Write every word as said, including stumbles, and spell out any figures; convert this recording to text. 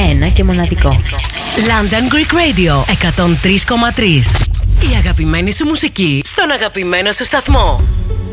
Ένα και μοναδικό. London Greek Radio εκατόν τρία κόμμα τρία. Η αγαπημένη σου μουσική στον αγαπημένο σου σταθμό.